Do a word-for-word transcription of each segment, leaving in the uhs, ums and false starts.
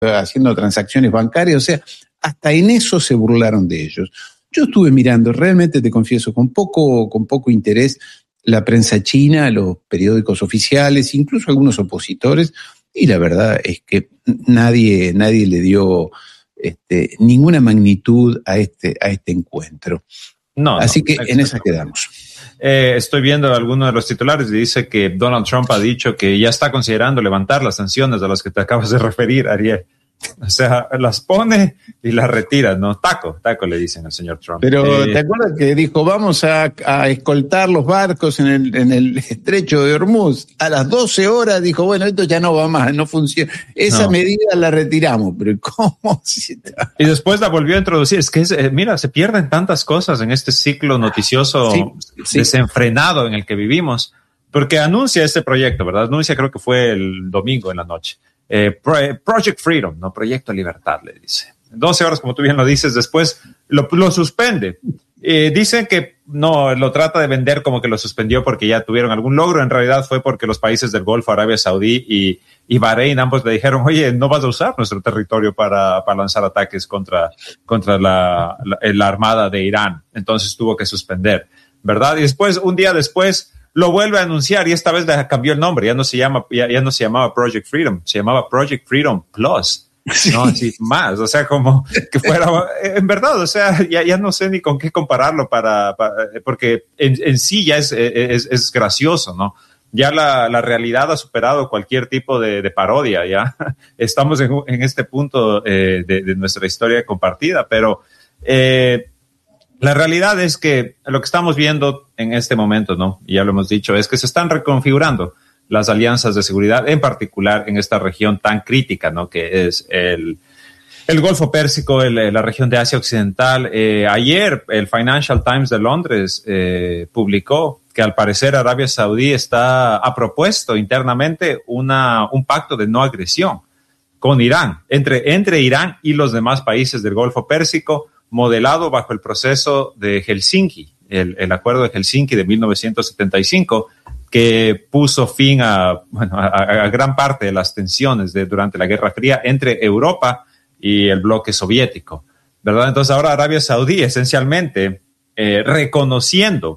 haciendo transacciones bancarias, o sea, hasta en eso se burlaron de ellos. Yo estuve mirando, realmente te confieso, con poco, con poco interés la prensa china, los periódicos oficiales, incluso algunos opositores, y la verdad es que nadie, nadie le dio este, ninguna magnitud a este, a este encuentro. No, Así no, que exacto. En esa quedamos. Eh, estoy viendo algunos de los titulares y dice que Donald Trump ha dicho que ya está considerando levantar las sanciones a las que te acabas de referir, Ariel. O sea, las pone y las retira, ¿no? Taco, taco le dicen al señor Trump. Pero, eh, ¿te acuerdas que dijo, vamos a, a escoltar los barcos en el, en el estrecho de Hormuz? A las doce horas dijo, bueno, esto ya no va más, no funciona. Esa no. medida la retiramos, pero ¿cómo? Y después la volvió a introducir. Es que, es, eh, mira, se pierden tantas cosas en este ciclo noticioso sí, sí. desenfrenado en el que vivimos, porque anuncia este proyecto, ¿verdad? Anuncia, creo que fue el domingo en la noche. Eh, Project Freedom, no Proyecto Libertad, le dice. doce horas, como tú bien lo dices, después lo, lo suspende. Eh, dicen que no, lo trata de vender como que lo suspendió porque ya tuvieron algún logro. En realidad fue porque los países del Golfo, Arabia Saudí y, y Bahrein, ambos le dijeron, oye, no vas a usar nuestro territorio para, para lanzar ataques contra, contra la, la, la armada de Irán. Entonces tuvo que suspender, ¿verdad? Y después, un día después, lo vuelve a anunciar y esta vez cambió el nombre. Ya no se llama, ya, ya no se llamaba Project Freedom, se llamaba Project Freedom Plus. Sí. No, así más, o sea, como que fuera, en verdad, o sea, ya, ya no sé ni con qué compararlo para, para porque en, en sí ya es, es, es gracioso, ¿no? Ya la, la realidad ha superado cualquier tipo de, de parodia, ya estamos en, en este punto eh, de, de nuestra historia compartida, pero eh, la realidad es que lo que estamos viendo en este momento, ¿no? Y ya lo hemos dicho, es que se están reconfigurando las alianzas de seguridad, en particular en esta región tan crítica, ¿no? Que es el, el Golfo Pérsico, el, la región de Asia Occidental. Eh, ayer el Financial Times de Londres eh, publicó que al parecer Arabia Saudí está, ha propuesto internamente una, un pacto de no agresión con Irán, entre, entre Irán y los demás países del Golfo Pérsico, modelado bajo el proceso de Helsinki, el, el acuerdo de Helsinki de mil novecientos setenta y cinco, que puso fin a, bueno, a, a gran parte de las tensiones de, durante la Guerra Fría entre Europa y el bloque soviético, ¿verdad? Entonces ahora Arabia Saudí esencialmente eh, reconociendo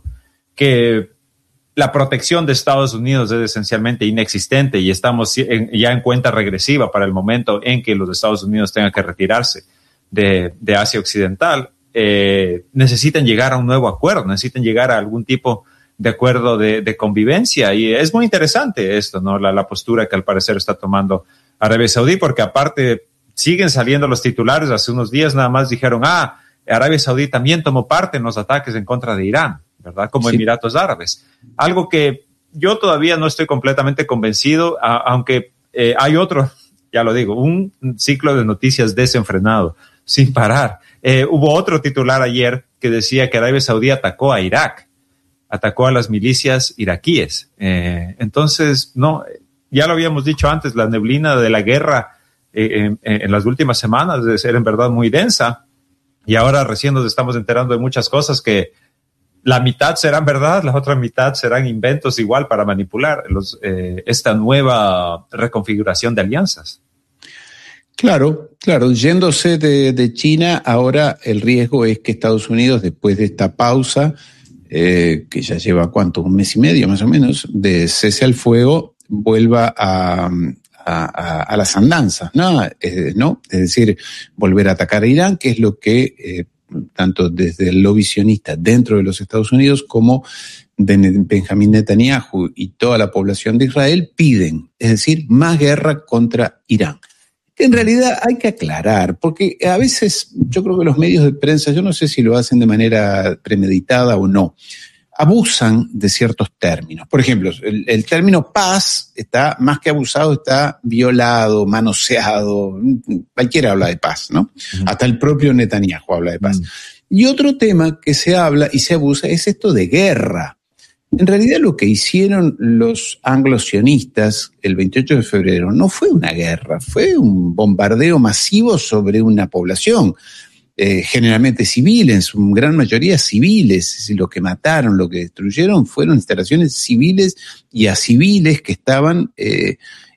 que la protección de Estados Unidos es esencialmente inexistente y estamos en, ya en cuenta regresiva para el momento en que los Estados Unidos tengan que retirarse de, de Asia Occidental, eh, necesitan llegar a un nuevo acuerdo, necesitan llegar a algún tipo de acuerdo de, de convivencia. Y es muy interesante esto, ¿no? La, la postura que al parecer está tomando Arabia Saudí, porque aparte siguen saliendo los titulares. Hace unos días nada más dijeron, ah, Arabia Saudí también tomó parte en los ataques en contra de Irán, ¿verdad? Como sí. Emiratos Árabes. Algo que yo todavía no estoy completamente convencido, a, aunque eh, hay otro, ya lo digo, un ciclo de noticias desenfrenado, sin parar. Eh, hubo otro titular ayer que decía que Arabia Saudí atacó a Irak, atacó a las milicias iraquíes. Eh, entonces, no, ya lo habíamos dicho antes, la neblina de la guerra eh, en, en las últimas semanas debe ser en verdad muy densa, y ahora recién nos estamos enterando de muchas cosas que la mitad serán verdad, la otra mitad serán inventos igual para manipular los, eh, esta nueva reconfiguración de alianzas. Claro, claro, yéndose de, de China, ahora el riesgo es que Estados Unidos, después de esta pausa, eh, que ya lleva cuánto, un mes y medio más o menos, de cese al fuego, vuelva a, a, a las andanzas, ¿no? Eh, ¿no? Es decir, volver a atacar a Irán, que es lo que eh, tanto desde el lobby sionista dentro de los Estados Unidos como de Benjamín Netanyahu y toda la población de Israel piden, es decir, más guerra contra Irán. En realidad hay que aclarar, porque a veces yo creo que los medios de prensa, yo no sé si lo hacen de manera premeditada o no, abusan de ciertos términos. Por ejemplo, el, el término paz está, más que abusado, está violado, manoseado. Cualquiera habla de paz, ¿no? Uh-huh. Hasta el propio Netanyahu habla de paz. Uh-huh. Y otro tema que se habla y se abusa es esto de guerra. En realidad lo que hicieron los anglo-sionistas el veintiocho de febrero no fue una guerra, fue un bombardeo masivo sobre una población, eh, generalmente civil, en su gran mayoría civiles. Lo que mataron, lo que destruyeron fueron instalaciones civiles y a civiles que estaban eh,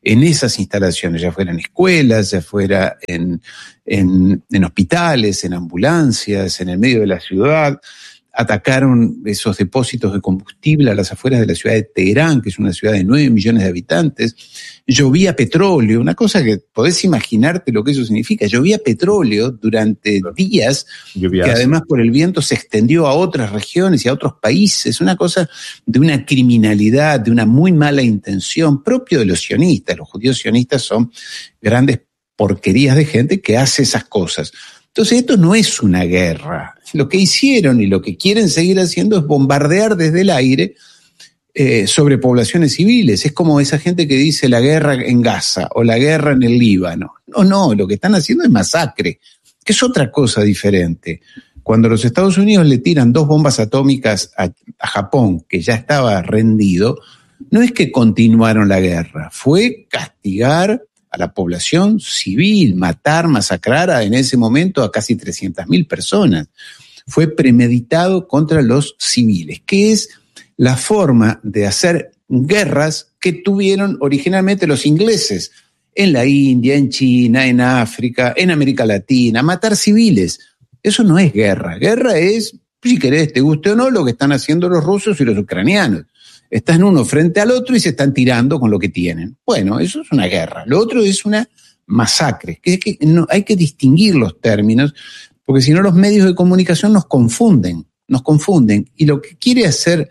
en esas instalaciones, ya fuera en escuelas, ya fuera en, en, en hospitales, en ambulancias, en el medio de la ciudad. Atacaron esos depósitos de combustible a las afueras de la ciudad de Teherán, que es una ciudad de nueve millones de habitantes. Llovía petróleo, una cosa que podés imaginarte lo que eso significa. Llovía petróleo durante días, Lluvias. que además por el viento se extendió a otras regiones y a otros países. Una cosa de una criminalidad, de una muy mala intención, propio de los sionistas. Los judíos sionistas son grandes porquerías de gente que hace esas cosas. Entonces esto no es una guerra. Lo que hicieron y lo que quieren seguir haciendo es bombardear desde el aire eh, sobre poblaciones civiles. Es como esa gente que dice la guerra en Gaza o la guerra en el Líbano. No, no, lo que están haciendo es masacre, que es otra cosa diferente. Cuando los Estados Unidos le tiran dos bombas atómicas a, a Japón, que ya estaba rendido, no es que continuaron la guerra, fue castigar a la población civil, matar, masacrar a, en ese momento a casi trescientas mil personas. Fue premeditado contra los civiles, que es la forma de hacer guerras que tuvieron originalmente los ingleses en la India, en China, en África, en América Latina, matar civiles. Eso no es guerra. Guerra es, si querés, te guste o no, lo que están haciendo los rusos y los ucranianos. Están uno frente al otro y se están tirando con lo que tienen. Bueno, eso es una guerra. Lo otro es una masacre. Que, que no, hay que distinguir los términos, porque si no los medios de comunicación nos confunden, nos confunden. Y lo que quiere hacer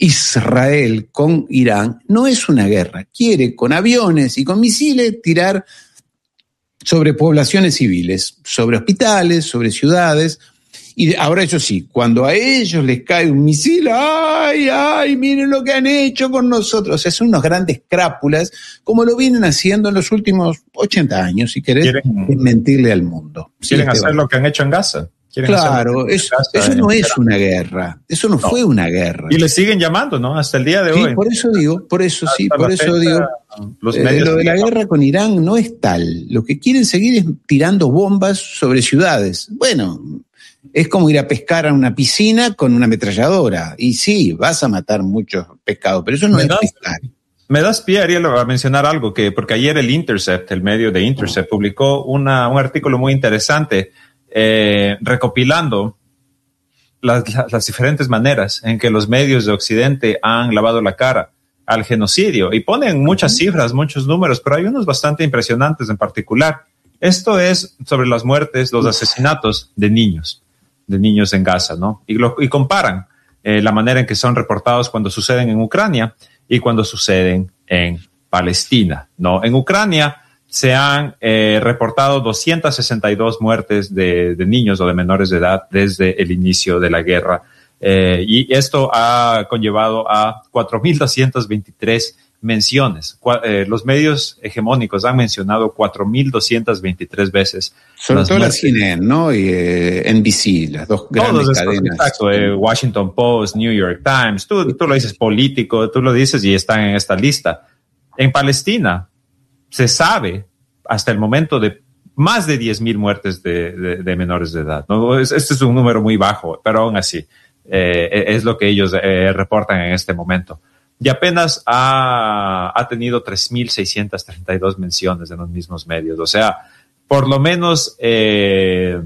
Israel con Irán no es una guerra. Quiere con aviones y con misiles tirar sobre poblaciones civiles, sobre hospitales, sobre ciudades. Y ahora, eso sí, cuando a ellos les cae un misil, ¡ay, ay, miren lo que han hecho con nosotros! O sea, son unos grandes crápulas, como lo vienen haciendo en los últimos ochenta años, si querés, es mentirle al mundo. ¿Quieren sí, hacer lo que han hecho en Gaza? Claro, eso, eso no es una guerra, eso no, no fue una guerra. Y le siguen llamando, ¿no? Hasta el día de sí, hoy. Por eso digo, por eso sí, por eso fecha, digo, los eh, lo de la guerra con Irán no es tal. Lo que quieren seguir es tirando bombas sobre ciudades. Bueno, es como ir a pescar a una piscina con una ametralladora. Y sí, vas a matar muchos pescados, pero eso no es pescar. Me das pie, Ariel, a mencionar algo, que porque ayer el Intercept, el medio de Intercept, publicó una, un artículo muy interesante eh, recopilando las, las, las diferentes maneras en que los medios de Occidente han lavado la cara al genocidio. Y ponen muchas cifras, muchos números, pero hay unos bastante impresionantes en particular. Esto es sobre las muertes, los asesinatos de niños. de niños en Gaza, ¿no? Y, lo, y comparan eh, la manera en que son reportados cuando suceden en Ucrania y cuando suceden en Palestina, ¿no? En Ucrania se han eh, reportado doscientas sesenta y dos muertes de, de niños o de menores de edad desde el inicio de la guerra. Eh, y esto ha conllevado a cuatro mil doscientas veintitrés menciones. Eh, los medios hegemónicos han mencionado cuatro mil doscientas veintitrés veces. Sobre todo la C N N, ¿no? Y eh, N B C, las dos grandes Todos cadenas. Exacto, eh, Washington Post, New York Times, tú, tú lo dices político, tú lo dices y están en esta lista. En Palestina se sabe hasta el momento de más de diez mil muertes de, de, de menores de edad, ¿no? Este es un número muy bajo, pero aún así eh, es lo que ellos eh, reportan en este momento. Y apenas ha, ha tenido tres mil seiscientas treinta y dos menciones en los mismos medios. O sea, por lo menos eh,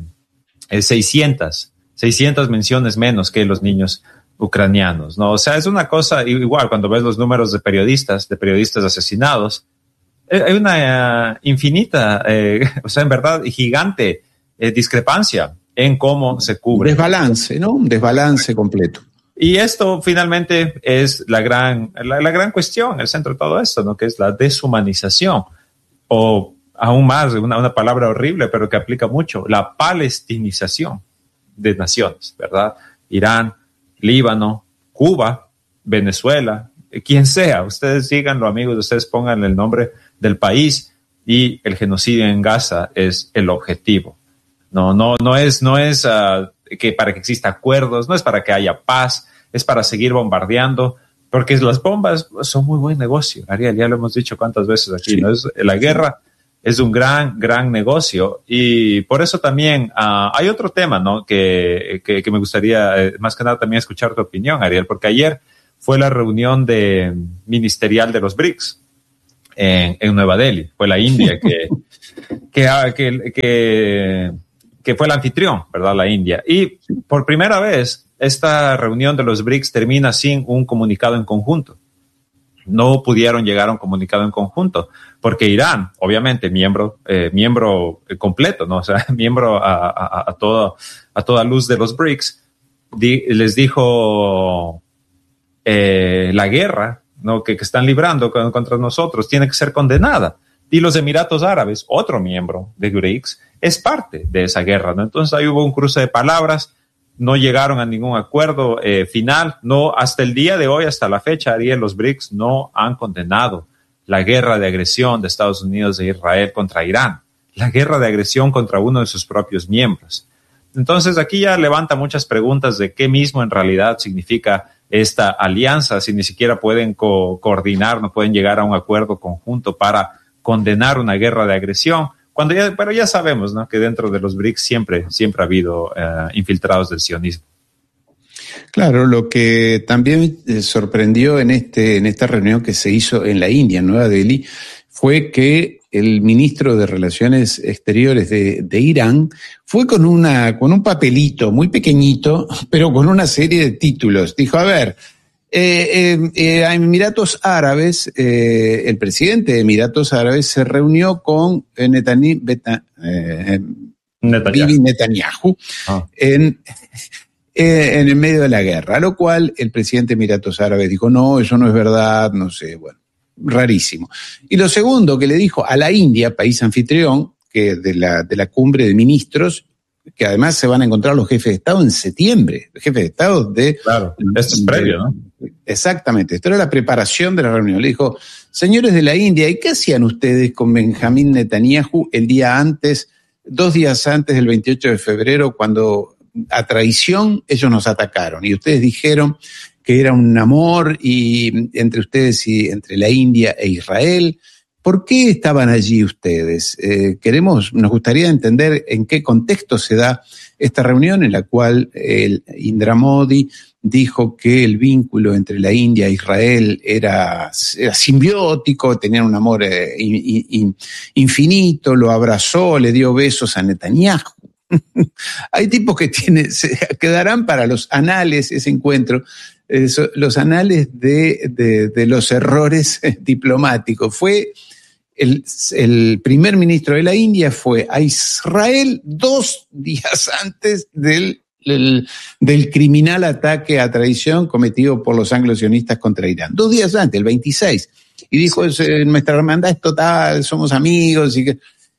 seiscientas, seiscientas menciones menos que los niños ucranianos, ¿no? O sea, es una cosa igual cuando ves los números de periodistas, de periodistas asesinados. Eh, hay una uh, infinita, eh, o sea, en verdad, gigante eh, discrepancia en cómo se cubre. Desbalance, ¿no? Un desbalance completo. Y esto finalmente es la gran, la, la gran cuestión, el centro de todo esto, ¿no? Que es la deshumanización, o aún más, una, una palabra horrible, pero que aplica mucho, la palestinización de naciones, ¿verdad? Irán, Líbano, Cuba, Venezuela, quien sea, ustedes díganlo, amigos, ustedes pongan el nombre del país y el genocidio en Gaza es el objetivo. No, no, no es, no es uh, que para que exista acuerdos, no es para que haya paz, es para seguir bombardeando, porque las bombas son muy buen negocio. Ariel, ya lo hemos dicho cuántas veces aquí, sí. ¿No? Es, la guerra es un gran, gran negocio, y por eso también uh, hay otro tema, ¿no? Que, que, que me gustaría, eh, más que nada, también escuchar tu opinión, Ariel, porque ayer fue la reunión de, ministerial de los B R I C S, en, en Nueva Delhi. Fue la India que, que, que, que, que fue el anfitrión, ¿verdad? La India. Y por primera vez, esta reunión de los BRICS termina sin un comunicado en conjunto. No pudieron llegar a un comunicado en conjunto, porque Irán, obviamente, miembro, eh, miembro completo, ¿no? O sea, miembro a, a, a, toda, a toda luz de los BRICS, di, les dijo eh, la guerra, ¿no? que, que están librando contra nosotros tiene que ser condenada. Y los Emiratos Árabes, otro miembro de BRICS, es parte de esa guerra, ¿no? Entonces ahí hubo un cruce de palabras. No llegaron a ningún acuerdo eh, final. No, hasta el día de hoy, hasta la fecha, Ariel, los BRICS no han condenado la guerra de agresión de Estados Unidos e Israel contra Irán, la guerra de agresión contra uno de sus propios miembros. Entonces, aquí ya levanta muchas preguntas de qué mismo en realidad significa esta alianza, si ni siquiera pueden co- coordinar, no pueden llegar a un acuerdo conjunto para condenar una guerra de agresión. Cuando ya, pero ya sabemos, ¿no? que dentro de los BRICS siempre, siempre ha habido uh, infiltrados del sionismo. Claro, lo que también sorprendió en este, en esta reunión que se hizo en la India, en Nueva Delhi, fue que el ministro de Relaciones Exteriores de, de Irán fue con una, con un papelito muy pequeñito, pero con una serie de títulos. Dijo, a ver, Eh, eh, eh, a Emiratos Árabes, eh, el presidente de Emiratos Árabes se reunió con eh, Netany, Beta, eh, Netanyahu, Bibi Netanyahu ah. en, eh, en el medio de la guerra, a lo cual el presidente de Emiratos Árabes dijo, no, eso no es verdad, no sé, bueno, rarísimo. Y lo segundo que le dijo a la India, país anfitrión, que de la, de la cumbre de ministros, que además se van a encontrar los jefes de Estado en septiembre, los jefes de Estado de... Claro, esto es previo, ¿no? Exactamente, esto era la preparación de la reunión. Le dijo, señores de la India, ¿y qué hacían ustedes con Benjamín Netanyahu el día antes, dos días antes del veintiocho de febrero, cuando a traición ellos nos atacaron? Y ustedes dijeron que era un amor y entre ustedes y entre la India e Israel. ¿Por qué estaban allí ustedes? Eh, queremos, nos gustaría entender en qué contexto se da esta reunión en la cual el Indra Modi dijo que el vínculo entre la India e Israel era, era simbiótico, tenían un amor eh, in, in, infinito, lo abrazó, le dio besos a Netanyahu. Hay tipos que tienen, se quedarán para los anales ese encuentro, eh, los anales de, de, de los errores diplomáticos. Fue el, el primer ministro de la India fue a Israel dos días antes del Del, del criminal ataque a traición cometido por los anglo-sionistas contra Irán. Dos días antes, el veintiséis. Y dijo, sí. Nuestra hermandad es total, somos amigos. Y que,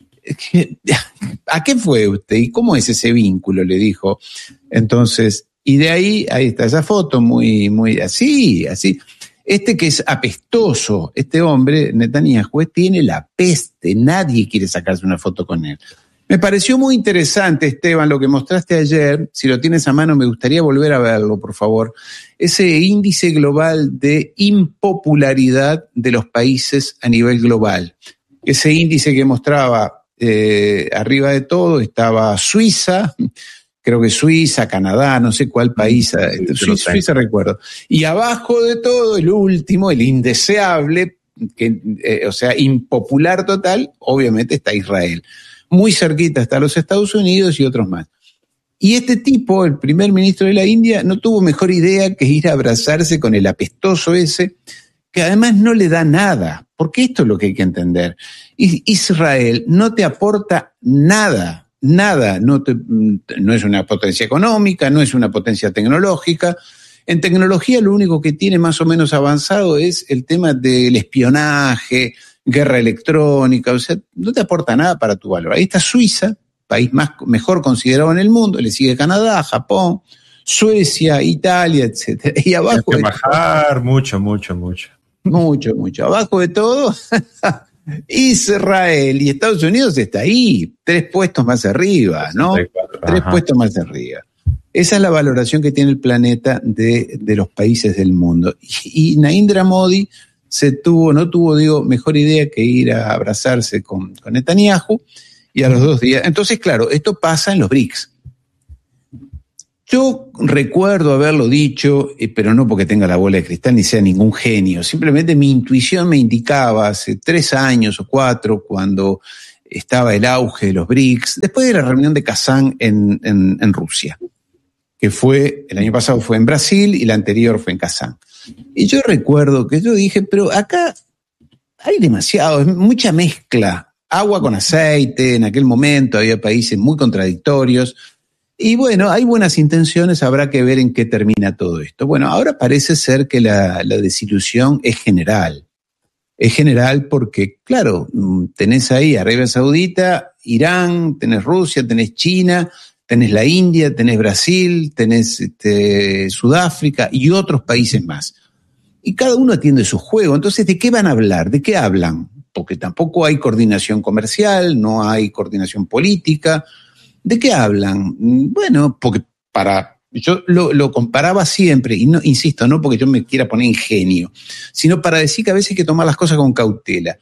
¿a qué fue usted? ¿Y cómo es ese vínculo? Le dijo. Entonces, y de ahí, ahí está esa foto, muy, muy así, así. Este que es apestoso, este hombre, Netanyahu, tiene la peste. Nadie quiere sacarse una foto con él. Me pareció muy interesante, Esteban, lo que mostraste ayer. Si lo tienes a mano, me gustaría volver a verlo, por favor. Ese índice global de impopularidad de los países a nivel global. Ese índice que mostraba eh, arriba de todo estaba Suiza, creo que Suiza, Canadá, no sé cuál país, sí, Suiza, Suiza recuerdo. Y abajo de todo, el último, el indeseable, que, eh, o sea, impopular total, obviamente está Israel. Muy cerquita está los Estados Unidos y otros más. Y este tipo, el primer ministro de la India, no tuvo mejor idea que ir a abrazarse con el apestoso ese, que además no le da nada, porque esto es lo que hay que entender. Israel no te aporta nada, nada, no, te, no es una potencia económica, no es una potencia tecnológica. En tecnología lo único que tiene más o menos avanzado es el tema del espionaje, guerra electrónica, o sea, no te aporta nada para tu valor. Ahí está Suiza, país más, mejor considerado en el mundo, le sigue Canadá, Japón, Suecia, Italia, etcétera. Y abajo hay que bajar todo, mucho, mucho, mucho. Mucho, mucho. Abajo de todo, Israel y Estados Unidos está ahí, tres puestos más arriba, ¿no? sesenta y cuatro, tres ajá. puestos más arriba. Esa es la valoración que tiene el planeta de, de los países del mundo. Y, y Narendra Modi se tuvo, no tuvo, digo, mejor idea que ir a abrazarse con, con Netanyahu, y a los dos días. Entonces, claro, esto pasa en los BRICS. Yo recuerdo haberlo dicho, pero no porque tenga la bola de cristal ni sea ningún genio. Simplemente mi intuición me indicaba hace tres años o cuatro, cuando estaba el auge de los BRICS, después de la reunión de Kazán en, en, en Rusia, que fue, el año pasado fue en Brasil y la anterior fue en Kazán. Y yo recuerdo que yo dije, pero acá hay demasiado, es mucha mezcla, agua con aceite, en aquel momento había países muy contradictorios. Y bueno, hay buenas intenciones, habrá que ver en qué termina todo esto. Bueno, ahora parece ser que la, la desilusión es general. Es general porque, claro, tenés ahí Arabia Saudita, Irán, tenés Rusia, tenés China, tenés la India, tenés Brasil, tenés este, Sudáfrica y otros países más. Y cada uno atiende su juego. Entonces, ¿de qué van a hablar? ¿De qué hablan? Porque tampoco hay coordinación comercial, no hay coordinación política. ¿De qué hablan? Bueno, porque para yo lo, lo comparaba siempre, y no, insisto, no porque yo me quiera poner ingenio, sino para decir que a veces hay que tomar las cosas con cautela,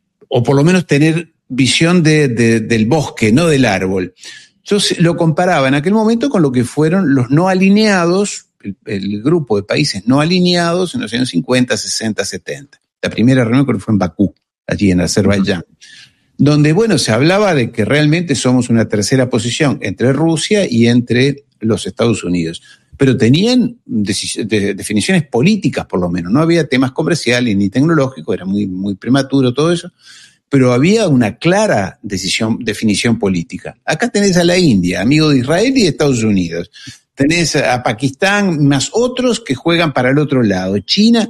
o por lo menos tener visión de, de, del bosque, no del árbol. Yo lo comparaba en aquel momento con lo que fueron los no alineados, el, el grupo de países no alineados en los años cincuenta, sesenta, setenta. La primera reunión creo que fue en Bakú, allí en Azerbaiyán. Donde, bueno, se hablaba de que realmente somos una tercera posición entre Rusia y entre los Estados Unidos. Pero tenían de, de, definiciones políticas, por lo menos. No había temas comerciales ni tecnológicos, era muy, muy prematuro todo eso, pero había una clara decisión, definición política. Acá tenés a la India, amigo de Israel y de Estados Unidos. Tenés a Pakistán, más otros que juegan para el otro lado. China,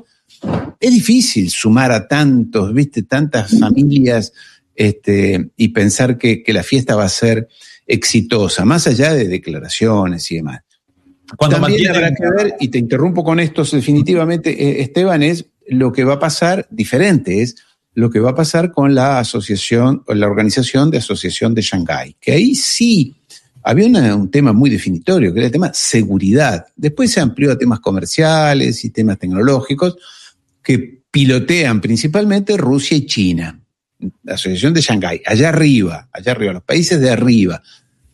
es difícil sumar a tantos, ¿viste? Tantas familias. Este, y pensar que, que la fiesta va a ser exitosa, más allá de declaraciones y demás. Cuando También mantienen... habrá que ver, y te interrumpo con esto definitivamente, Esteban, es lo que va a pasar, diferente es lo que va a pasar con la asociación, la organización de asociación de Shanghái, que ahí sí había una, un tema muy definitorio, que era el tema seguridad. Después se amplió a temas comerciales y temas tecnológicos que pilotean principalmente Rusia y China. La asociación de Shanghái, allá arriba, allá arriba, los países de arriba,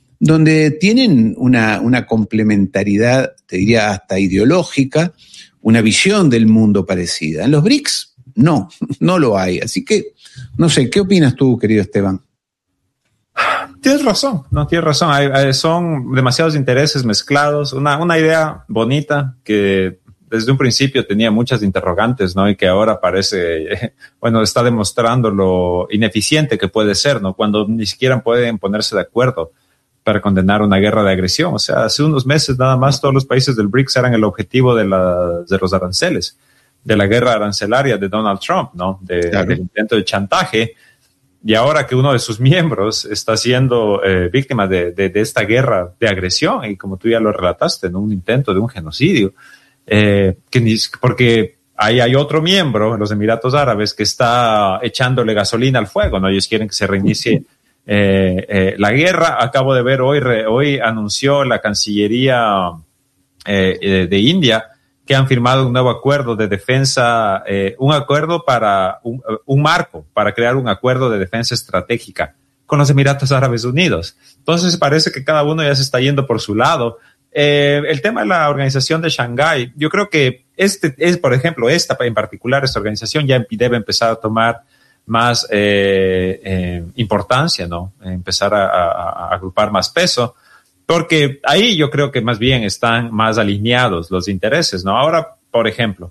donde tienen una, una complementariedad, te diría hasta ideológica, una visión del mundo parecida. En los BRICS, no, no lo hay. Así que, no sé, ¿qué opinas tú, querido Esteban? Tienes razón, no, tienes razón. Hay, hay, son demasiados intereses mezclados, una, una idea bonita que desde un principio tenía muchas interrogantes, ¿no? Y que ahora parece, bueno, está demostrando lo ineficiente que puede ser, ¿no? Cuando ni siquiera pueden ponerse de acuerdo para condenar una guerra de agresión. O sea, hace unos meses nada más todos los países del BRICS eran el objetivo de, la, de los aranceles, de la guerra arancelaria de Donald Trump, ¿no? De, claro. Del intento de chantaje. Y ahora que uno de sus miembros está siendo eh, víctima de, de, de esta guerra de agresión, y como tú ya lo relataste, ¿no? Un intento de un genocidio. Eh, que ni, porque ahí hay otro miembro en los Emiratos Árabes que está echándole gasolina al fuego, ¿no? Ellos quieren que se reinicie eh, eh, la guerra. Acabo de ver hoy, re, hoy anunció la Cancillería eh, eh, de India que han firmado un nuevo acuerdo de defensa, eh, un acuerdo para, un, un marco para crear un acuerdo de defensa estratégica con los Emiratos Árabes Unidos. Entonces parece que cada uno ya se está yendo por su lado. Eh, el tema de la organización de Shanghái, yo creo que este es, por ejemplo, esta en particular, esta organización ya debe empezar a tomar más eh, eh, importancia, ¿no? Empezar a, a, a agrupar más peso, porque ahí yo creo que más bien están más alineados los intereses, ¿no? Ahora, por ejemplo,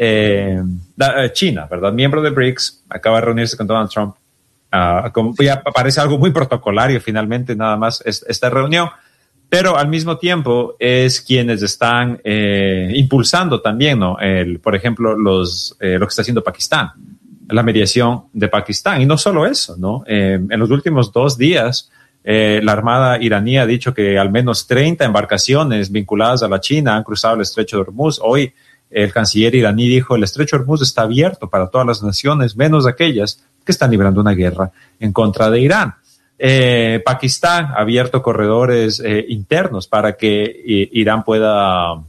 eh, China, ¿verdad? Miembro de BRICS, acaba de reunirse con Donald Trump. Uh, como ya parece algo muy protocolario finalmente, nada más es, esta reunión. Pero al mismo tiempo es quienes están eh, impulsando también, ¿no? El, por ejemplo, los, eh, lo que está haciendo Pakistán, la mediación de Pakistán. Y no solo eso, ¿no? Eh, en los últimos dos días, eh, la Armada iraní ha dicho que al menos treinta embarcaciones vinculadas a la China han cruzado el estrecho de Hormuz. Hoy el canciller iraní dijo el estrecho de Hormuz está abierto para todas las naciones, menos aquellas que están librando una guerra en contra de Irán. Eh, Pakistán ha abierto corredores eh, internos para que eh, Irán pueda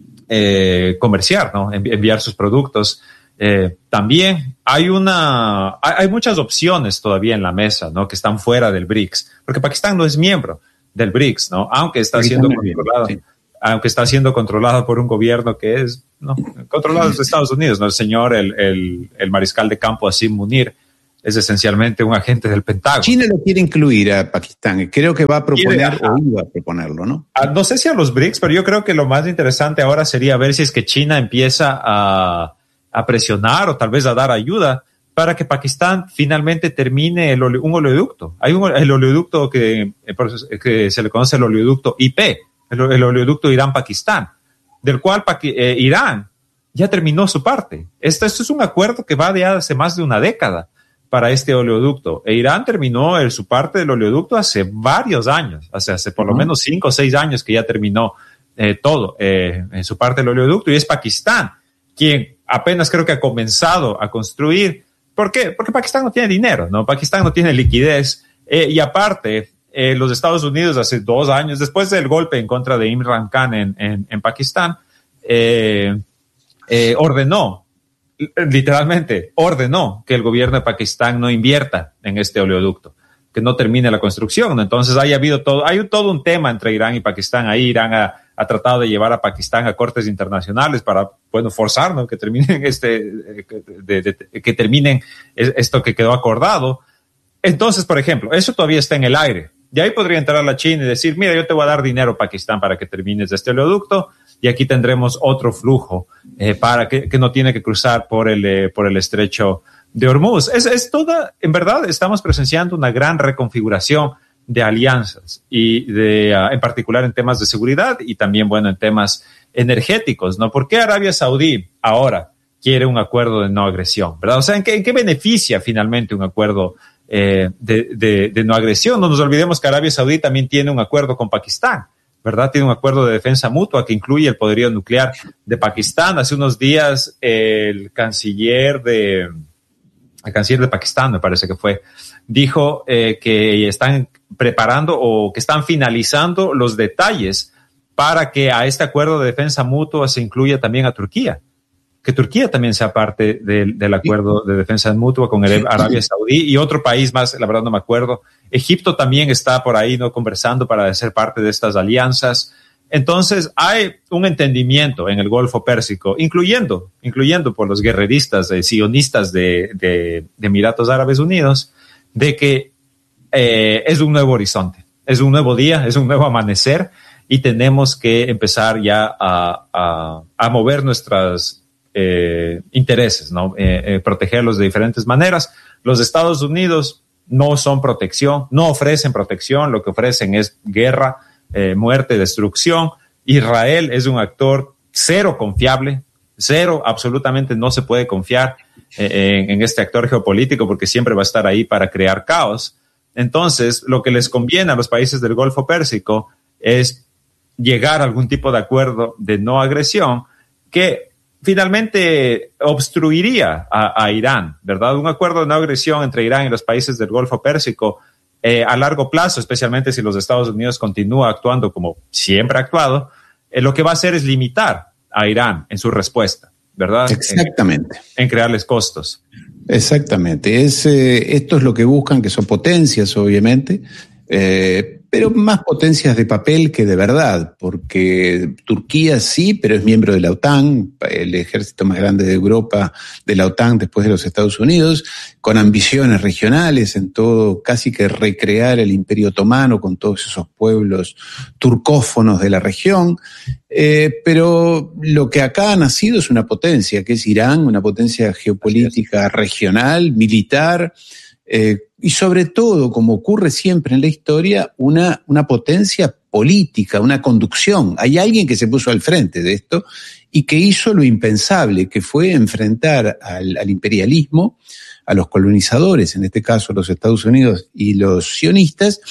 eh, comerciar, ¿no? Envi- enviar sus productos. Eh, también hay una, hay, hay muchas opciones todavía en la mesa, ¿no? Que están fuera del BRICS, porque Pakistán no es miembro del BRICS, ¿no? Aunque está siendo controlado. Sí. aunque está siendo controlado por un gobierno que es no, controlado desde Estados Unidos, ¿no? El señor, el, el, el mariscal de campo Asim Munir, es esencialmente un agente del Pentágono. China lo quiere incluir a Pakistán, creo que va a proponer o iba a proponerlo, ¿no? No sé si a los BRICS, pero yo creo que lo más interesante ahora sería ver si es que China empieza a, a presionar o tal vez a dar ayuda para que Pakistán finalmente termine el, un oleoducto. Hay un el oleoducto que, que se le conoce el oleoducto I P, el, el oleoducto Irán-Pakistán, del cual eh, Irán ya terminó su parte. Esto, esto es un acuerdo que va de hace más de una década para este oleoducto. E Irán terminó el, su parte del oleoducto hace varios años, hace, hace por uh-huh. lo menos cinco o seis años que ya terminó eh, todo eh, en su parte del oleoducto, y es Pakistán quien apenas creo que ha comenzado a construir. ¿Por qué? Porque Pakistán no tiene dinero, ¿no? Pakistán no tiene liquidez eh, y aparte eh, los Estados Unidos hace dos años, después del golpe en contra de Imran Khan en, en, en Pakistán, eh, eh, ordenó literalmente ordenó que el gobierno de Pakistán no invierta en este oleoducto, que no termine la construcción, ¿no? Entonces hay habido todo, hay todo un tema entre Irán y Pakistán. Ahí Irán ha, ha tratado de llevar a Pakistán a cortes internacionales para, bueno, forzar, ¿no? que terminen este, de, de, de, que terminen esto que quedó acordado. Entonces, por ejemplo, eso todavía está en el aire. Y ahí podría entrar la China y decir, mira, yo te voy a dar dinero a Pakistán para que termines este oleoducto, y aquí tendremos otro flujo eh, para que, que no tiene que cruzar por el, eh, por el estrecho de Hormuz. Es, es toda, en verdad, estamos presenciando una gran reconfiguración de alianzas y de, uh, en particular en temas de seguridad y también, bueno, en temas energéticos, ¿no? ¿Por qué Arabia Saudí ahora quiere un acuerdo de no agresión, verdad? O sea, ¿en qué, en qué beneficia finalmente un acuerdo eh, de, de, de no agresión? No nos olvidemos que Arabia Saudí también tiene un acuerdo con Pakistán, ¿verdad? Tiene un acuerdo de defensa mutua que incluye el poderío nuclear de Pakistán. Hace unos días el canciller de, el canciller de Pakistán, me parece que fue, dijo eh, que están preparando o que están finalizando los detalles para que a este acuerdo de defensa mutua se incluya también a Turquía. Que Turquía también sea parte del, del acuerdo de defensa mutua con el Arabia Saudí y otro país más, la verdad no me acuerdo. Egipto también está por ahí, ¿no? Conversando para ser parte de estas alianzas. Entonces hay un entendimiento en el Golfo Pérsico, incluyendo, incluyendo por los guerreristas eh, sionistas de, de, de Emiratos Árabes Unidos, de que eh, es un nuevo horizonte, es un nuevo día, es un nuevo amanecer y tenemos que empezar ya a, a, a mover nuestras Eh, intereses, ¿no? Eh, eh, protegerlos de diferentes maneras. Los Estados Unidos no son protección, no ofrecen protección, lo que ofrecen es guerra, eh, muerte, destrucción. Israel es un actor cero confiable, cero, absolutamente no se puede confiar eh, en, en este actor geopolítico porque siempre va a estar ahí para crear caos. Entonces, lo que les conviene a los países del Golfo Pérsico es llegar a algún tipo de acuerdo de no agresión que finalmente obstruiría a, a Irán, ¿verdad? Un acuerdo de no agresión entre Irán y los países del Golfo Pérsico eh, a largo plazo, especialmente si los Estados Unidos continúa actuando como siempre ha actuado, eh, lo que va a hacer es limitar a Irán en su respuesta, ¿verdad? Exactamente. En, en crearles costos. Exactamente. Es, eh, esto es lo que buscan, que son potencias, obviamente, eh, pero más potencias de papel que de verdad, porque Turquía sí, pero es miembro de la OTAN, el ejército más grande de Europa, de la OTAN después de los Estados Unidos, con ambiciones regionales en todo, casi que recrear el Imperio Otomano con todos esos pueblos turcófonos de la región, eh, pero lo que acá ha nacido es una potencia, que es Irán, una potencia geopolítica regional, militar, Eh, y sobre todo, como ocurre siempre en la historia, una, una potencia política, una conducción. Hay alguien que se puso al frente de esto y que hizo lo impensable, que fue enfrentar al, al imperialismo, a los colonizadores, en este caso los Estados Unidos y los sionistas,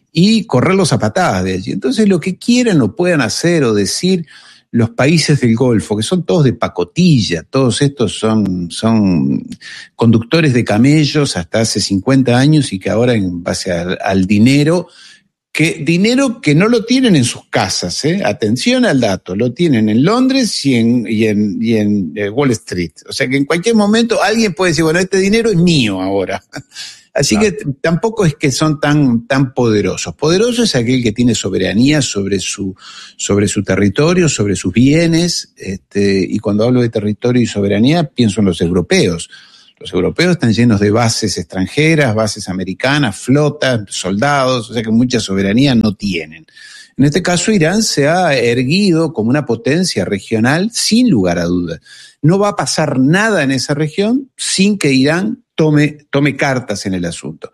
y correrlos a patadas de allí. Entonces, lo que quieran o puedan hacer o decir los países del Golfo, que son todos de pacotilla, todos estos son, son conductores de camellos hasta hace cincuenta años y que ahora en base al, al dinero, que dinero que no lo tienen en sus casas, ¿eh? Atención al dato, lo tienen en Londres y en, y en, y en Wall Street. O sea que en cualquier momento alguien puede decir, bueno, este dinero es mío ahora. Así claro. que tampoco es que son tan, tan poderosos. Poderoso es aquel que tiene soberanía sobre su, sobre su territorio, sobre sus bienes, este, y cuando hablo de territorio y soberanía pienso en los europeos. Los europeos están llenos de bases extranjeras, bases americanas, flotas, soldados, o sea que mucha soberanía no tienen. En este caso, Irán se ha erguido como una potencia regional sin lugar a dudas. No va a pasar nada en esa región sin que Irán tome, tome cartas en el asunto.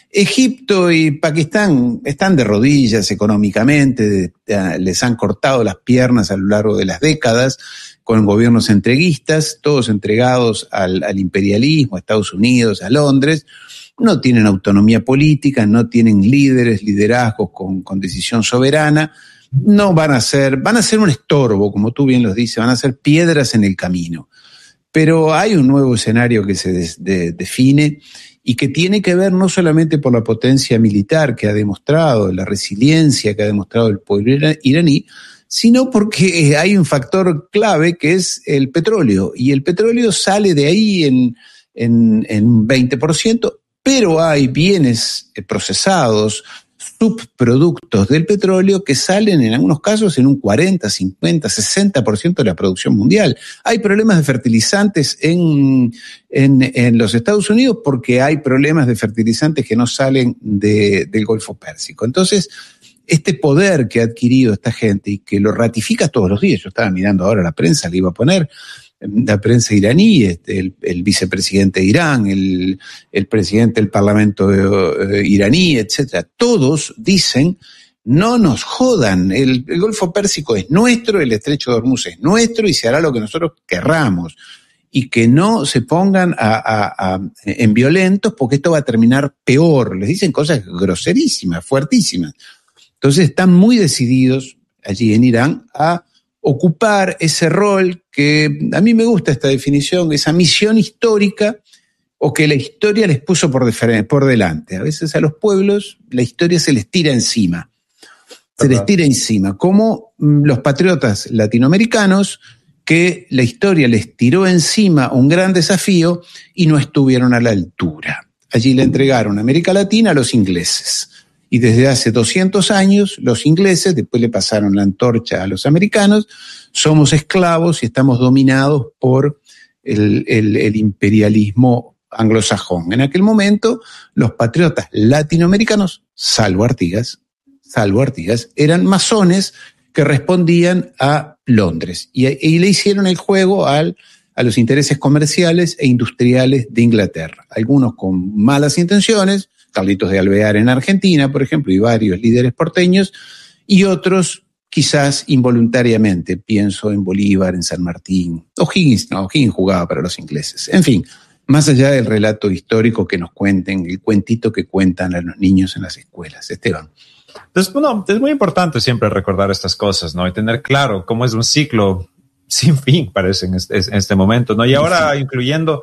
Egipto y Pakistán están de rodillas económicamente, les han cortado las piernas a lo largo de las décadas con gobiernos entreguistas, todos entregados al, al imperialismo, a Estados Unidos, a Londres. No tienen autonomía política, no tienen líderes, liderazgos con, con decisión soberana, no van a ser, van a ser un estorbo, como tú bien los dices, van a ser piedras en el camino. Pero hay un nuevo escenario que se des, de, define y que tiene que ver no solamente por la potencia militar que ha demostrado, la resiliencia que ha demostrado el pueblo iraní, sino porque hay un factor clave que es el petróleo, y el petróleo sale de ahí en, en, en un veinte por ciento, pero hay bienes procesados, subproductos del petróleo que salen en algunos casos en un cuarenta, cincuenta, sesenta por ciento de la producción mundial. Hay problemas de fertilizantes en, en, en los Estados Unidos porque hay problemas de fertilizantes que no salen de, del Golfo Pérsico. Entonces, este poder que ha adquirido esta gente y que lo ratifica todos los días, yo estaba mirando ahora la prensa, le iba a poner, la prensa iraní, este, el, el vicepresidente de Irán, el, el presidente del parlamento eh, iraní, etcétera, todos dicen, no nos jodan, el, el Golfo Pérsico es nuestro, el estrecho de Hormuz es nuestro y se hará lo que nosotros querramos. Y que no se pongan a, a, a, en violentos porque esto va a terminar peor. Les dicen cosas groserísimas, fuertísimas. Entonces están muy decididos allí en Irán a ocupar ese rol que a mí me gusta esta definición, esa misión histórica o que la historia les puso por, defer- por delante. A veces a los pueblos la historia se les tira encima, se les tira encima, como los patriotas latinoamericanos que la historia les tiró encima un gran desafío y no estuvieron a la altura. Allí le entregaron América Latina a los ingleses. Y desde hace doscientos años, los ingleses, después le pasaron la antorcha a los americanos, somos esclavos y estamos dominados por el, el, el imperialismo anglosajón. En aquel momento, los patriotas latinoamericanos, salvo Artigas, salvo Artigas, eran masones que respondían a Londres. Y, y le hicieron el juego al, a los intereses comerciales e industriales de Inglaterra. Algunos con malas intenciones, Carlitos de Alvear en Argentina, por ejemplo, y varios líderes porteños, y otros quizás involuntariamente, pienso en Bolívar, en San Martín, O'Higgins, no, O'Higgins jugaba para los ingleses. En fin, más allá del relato histórico que nos cuenten, el cuentito que cuentan a los niños en las escuelas. Esteban. Entonces, bueno, es muy importante siempre recordar estas cosas, ¿no? Y tener claro cómo es un ciclo sin fin, parece, en este, en este momento, ¿no? Y ahora sí. incluyendo...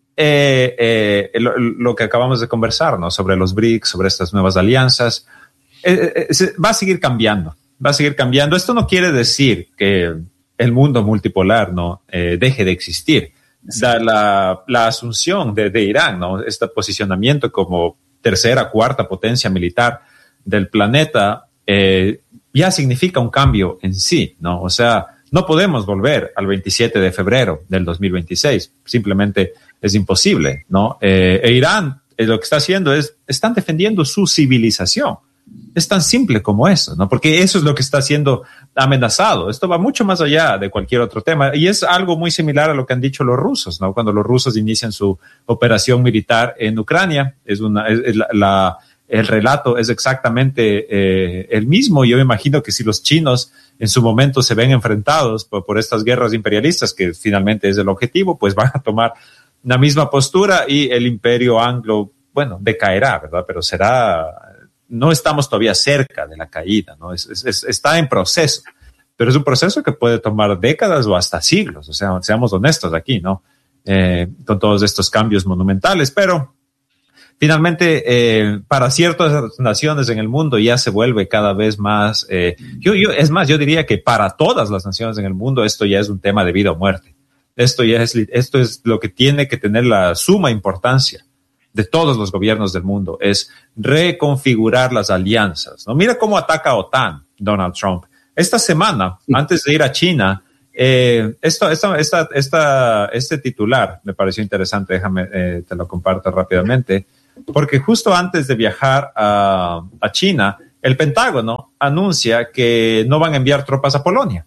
Eh, eh, lo, lo que acabamos de conversar, ¿no? Sobre los B R I C S, sobre estas nuevas alianzas, eh, eh, se, va a seguir cambiando, va a seguir cambiando. Esto no quiere decir que el mundo multipolar no eh, deje de existir. La, la, la asunción de, de Irán, ¿no? Este posicionamiento como tercera, cuarta potencia militar del planeta, eh, ya significa un cambio en sí, ¿no? O sea, no podemos volver al veintisiete de febrero del dos mil veintiséis, simplemente es imposible, ¿no? Eh, e Irán eh, lo que está haciendo es, están defendiendo su civilización. Es tan simple como eso, ¿no? Porque eso es lo que está siendo amenazado. Esto va mucho más allá de cualquier otro tema. Y es algo muy similar a lo que han dicho los rusos, ¿no? Cuando los rusos inician su operación militar en Ucrania, es una, es, es la, la, el relato es exactamente eh, el mismo. Yo me imagino que si los chinos en su momento se ven enfrentados por, por estas guerras imperialistas, que finalmente es el objetivo, pues van a tomar la misma postura y el imperio anglo, bueno, decaerá, ¿verdad? Pero será, no estamos todavía cerca de la caída, ¿no? Es, es, está en proceso, pero es un proceso que puede tomar décadas o hasta siglos, o sea, seamos honestos aquí, ¿no? Eh, con todos estos cambios monumentales, pero finalmente, eh, para ciertas naciones en el mundo ya se vuelve cada vez más, eh, yo, yo, es más, yo diría que para todas las naciones en el mundo esto ya es un tema de vida o muerte. Esto ya es, esto es lo que tiene que tener la suma importancia de todos los gobiernos del mundo, es reconfigurar las alianzas, ¿no? Mira cómo ataca a OTAN Donald Trump. Esta semana, sí. antes de ir a China, eh, esto, esto, esta, esta, este titular me pareció interesante, déjame, eh, te lo comparto rápidamente, porque justo antes de viajar a, a China, el Pentágono anuncia que no van a enviar tropas a Polonia.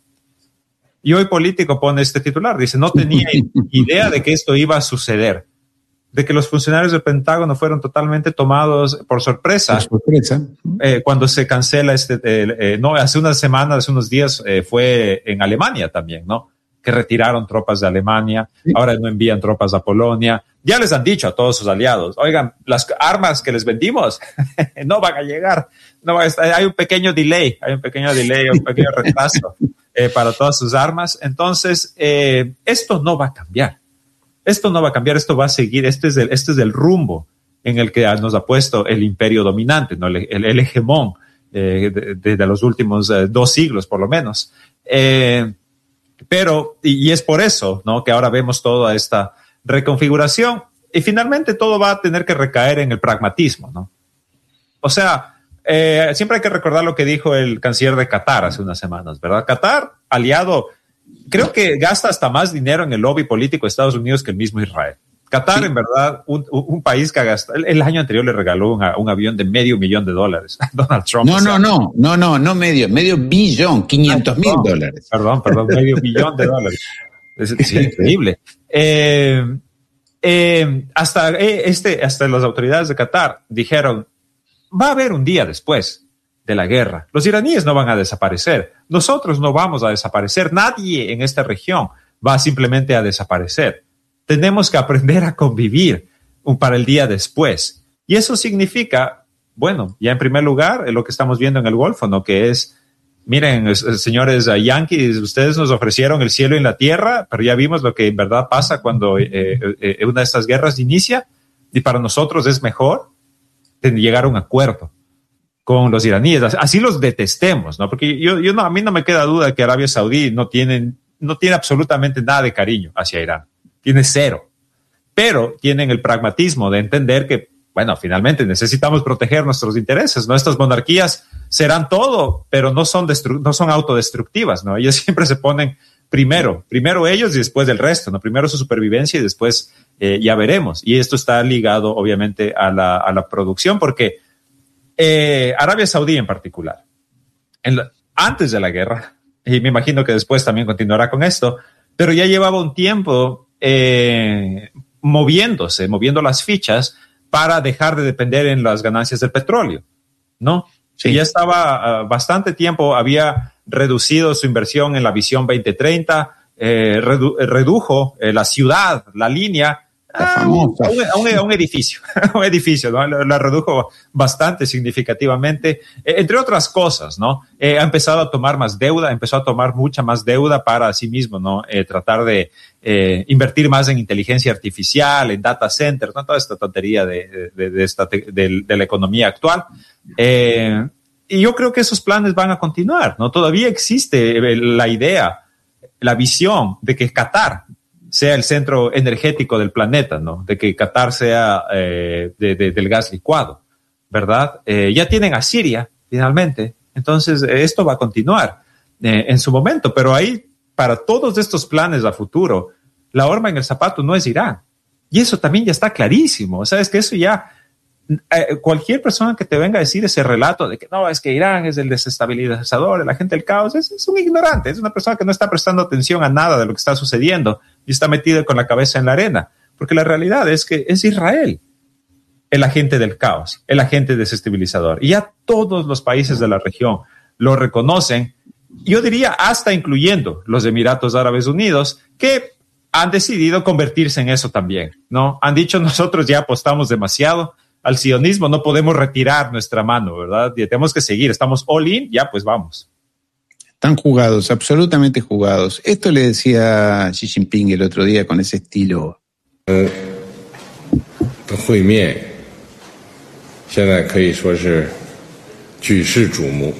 Y hoy Político pone este titular, dice, no tenía idea de que esto iba a suceder, de que los funcionarios del Pentágono fueron totalmente tomados por sorpresa. Por sorpresa. Eh, cuando se cancela este, eh, eh, no, hace unas semanas, hace unos días eh, fue en Alemania también, ¿no? Que retiraron tropas de Alemania, sí. Ahora no envían tropas a Polonia. Ya les han dicho a todos sus aliados, oigan, las armas que les vendimos no van a llegar, no va a estar, hay un pequeño delay, hay un pequeño delay, un pequeño retraso eh, para todas sus armas. Entonces, eh, esto no va a cambiar. Esto no va a cambiar, esto va a seguir, este es el, este es el rumbo en el que nos ha puesto el imperio dominante, ¿no? el, el, el hegemón eh, de, de, de los últimos eh, dos siglos, por lo menos. Eh, pero, y, y es por eso, ¿no? Que ahora vemos toda esta reconfiguración y finalmente todo va a tener que recaer en el pragmatismo, ¿no? O sea, eh, siempre hay que recordar lo que dijo el canciller de Qatar hace unas semanas, ¿verdad? Qatar, aliado, creo que gasta hasta más dinero en el lobby político de Estados Unidos que el mismo Israel. Qatar, sí. En verdad, un, un país que gasta, el, el año anterior le regaló una, un avión de medio millón de dólares a Donald Trump. No, no, no, no, no, no medio, medio billón, quinientos mil dólares. Perdón, perdón, medio billón de dólares. Es, es increíble. Eh, eh, hasta, eh, este, hasta las autoridades de Qatar dijeron, va a haber un día después de la guerra. Los iraníes no van a desaparecer. Nosotros no vamos a desaparecer. Nadie en esta región va simplemente a desaparecer. Tenemos que aprender a convivir para el día después. Y eso significa, bueno, ya en primer lugar, lo que estamos viendo en el Golfo, ¿no? Que es, miren, señores yanquis, ustedes nos ofrecieron el cielo y la tierra, pero ya vimos lo que en verdad pasa cuando eh, eh, una de estas guerras inicia, y para nosotros es mejor llegar a un acuerdo con los iraníes. Así los detestemos, ¿no? Porque yo, yo no, a mí no me queda duda que Arabia Saudí no tiene, no tiene absolutamente nada de cariño hacia Irán. Tiene cero. Pero tienen el pragmatismo de entender que, bueno, finalmente necesitamos proteger nuestros intereses. Nuestras monarquías serán todo, pero no son, destru- no son autodestructivas, ¿no? Ellos siempre se ponen primero, primero ellos y después el resto, ¿no? Primero su supervivencia y después eh, ya veremos. Y esto está ligado, obviamente, a la, a la producción, porque eh, Arabia Saudí en particular, en la, antes de la guerra, y me imagino que después también continuará con esto, pero ya llevaba un tiempo eh, moviéndose, moviendo las fichas para dejar de depender en las ganancias del petróleo, ¿no? Sí. Ya estaba uh, bastante tiempo, había reducido su inversión en la visión veinte treinta, eh, redu- redujo eh, la ciudad, la línea, a un, a, un, a un edificio, un edificio, ¿no? La, la redujo bastante significativamente, eh, entre otras cosas, ¿no? Eh, ha empezado a tomar más deuda, empezó a tomar mucha más deuda para sí mismo, ¿no? Eh, tratar de eh, invertir más en inteligencia artificial, en data centers, ¿no? Toda esta tontería de, de, de, esta, de, de la economía actual. Eh, y yo creo que esos planes van a continuar, ¿no? Todavía existe la idea, la visión de que Qatar sea el centro energético del planeta, ¿no? De que Qatar sea eh, de, de, del gas licuado, ¿verdad? Eh, ya tienen a Siria, finalmente. Entonces, eh, esto va a continuar eh, en su momento. Pero ahí, para todos estos planes a futuro, la horma en el zapato no es Irán. Y eso también ya está clarísimo. O sea, es que eso ya... Eh, cualquier persona que te venga a decir ese relato de que no, es que Irán es el desestabilizador, el agente del caos, es, es un ignorante, es una persona que no está prestando atención a nada de lo que está sucediendo y está metido con la cabeza en la arena, porque la realidad es que es Israel el agente del caos, el agente desestabilizador, y ya todos los países de la región lo reconocen, yo diría hasta incluyendo los Emiratos Árabes Unidos, que han decidido convertirse en eso también, ¿no? Han dicho, nosotros ya apostamos demasiado al sionismo, no podemos retirar nuestra mano, ¿verdad? Y tenemos que seguir, estamos all in, ya pues vamos. Están jugados, absolutamente jugados. Esto le decía Xi Jinping el otro día con ese estilo. El reunión, 现在可以说是举世瞩目。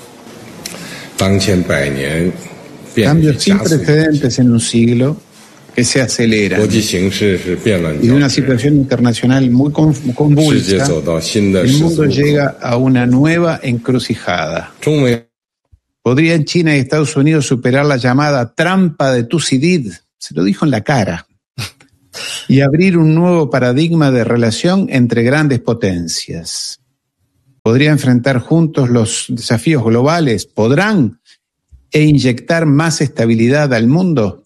当前百年变 Cambios sin precedentes en un siglo. que se aceleran y de una situación internacional muy convulsa, el mundo llega a una nueva encrucijada. ¿Podrían China y Estados Unidos superar la llamada trampa de Thucydide? Se lo dijo en la cara. Y abrir un nuevo paradigma de relación entre grandes potencias. ¿Podrían enfrentar juntos los desafíos globales? ¿Podrán? ¿E inyectar más estabilidad al mundo?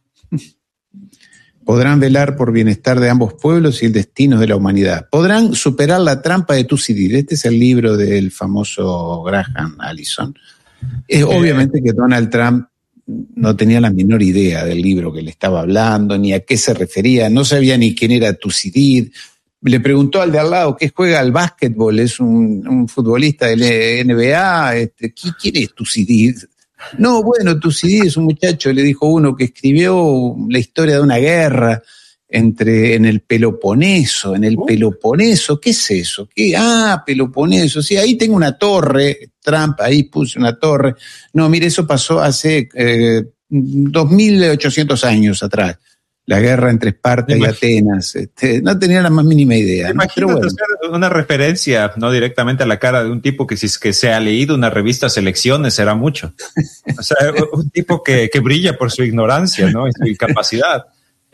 ¿Podrán velar por bienestar de ambos pueblos y el destino de la humanidad? ¿Podrán superar la trampa de Thucydide? Este es el libro del famoso Graham Allison. Es obviamente que Donald Trump no tenía la menor idea del libro que le estaba hablando, ni a qué se refería, no sabía ni quién era Thucydide. Le preguntó al de al lado que juega al básquetbol, es un, un futbolista del N B A, este, ¿quién es Thucydide? No, bueno, Thucydide es un muchacho, le dijo uno, que escribió la historia de una guerra entre en el Peloponeso, en el uh. Peloponeso, ¿qué es eso? ¿Qué? Ah, Peloponeso, sí, ahí tengo una torre, Trump, ahí puse una torre. No, mire, eso pasó hace eh, dos mil ochocientos años atrás. La guerra entre Esparta y Atenas, este, no tenía la más mínima idea. Imagínate, ¿no? Pero bueno. Una referencia, no directamente a la cara de un tipo que si es que se ha leído una revista Selecciones será mucho. O sea, un tipo que, que brilla por su ignorancia, ¿no? Y su incapacidad.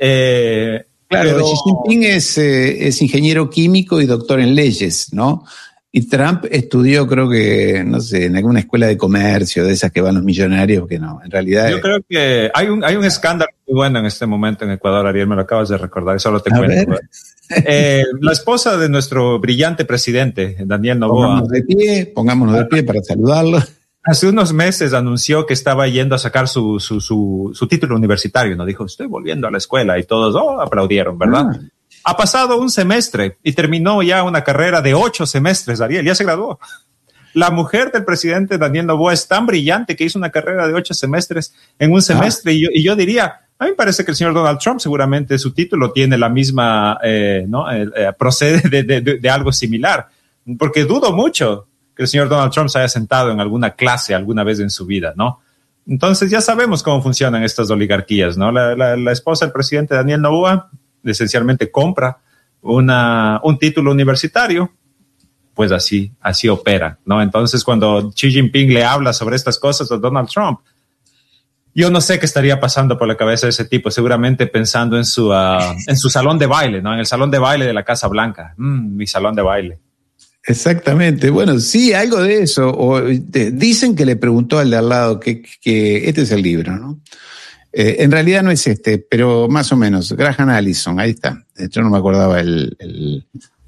Eh, claro, pero... Xi Jinping es, eh, es ingeniero químico y doctor en leyes, ¿no? Y Trump estudió, creo que, no sé, en alguna escuela de comercio, de esas que van los millonarios, que no, en realidad... Yo es... creo que hay un, hay un escándalo muy bueno en este momento en Ecuador, Ariel, me lo acabas de recordar, solo te A cuento. Eh, la esposa de nuestro brillante presidente, Daniel Noboa... Pongámonos de pie, pongámonos de pie para saludarlo. Hace unos meses anunció que estaba yendo a sacar su, su, su, su título universitario, ¿no? Dijo, estoy volviendo a la escuela, y todos oh, aplaudieron, ¿verdad? Ah. Ha pasado un semestre y terminó ya una carrera de ocho semestres, Ariel, ya se graduó. La mujer del presidente Daniel Noboa es tan brillante que hizo una carrera de ocho semestres en un semestre. Ah. Y, yo, y yo diría, a mí me parece que el señor Donald Trump seguramente su título tiene la misma, eh, ¿no? Eh, eh, procede de, de, de, de algo similar, porque dudo mucho que el señor Donald Trump se haya sentado en alguna clase alguna vez en su vida, ¿no? Entonces ya sabemos cómo funcionan estas oligarquías, ¿no? La, la, la esposa del presidente Daniel Noboa esencialmente compra una, un título universitario, pues así, así opera, ¿no? Entonces cuando Xi Jinping le habla sobre estas cosas a Donald Trump, yo no sé qué estaría pasando por la cabeza de ese tipo, seguramente pensando en su, uh, en su salón de baile, ¿no? En el salón de baile de la Casa Blanca. Mm, mi salón de baile. Exactamente. Bueno, sí, algo de eso. O, te, dicen que le preguntó al de al lado que, que este es el libro, ¿no? Eh, en realidad no es este, pero más o menos. Graham Allison, ahí está. Yo no me acordaba el, el,